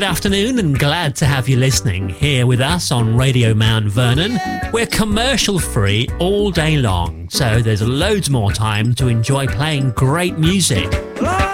Good afternoon and glad to have you listening here with us on Radio Mount Vernon. We're commercial free all day long, so there's loads more time to enjoy playing great music.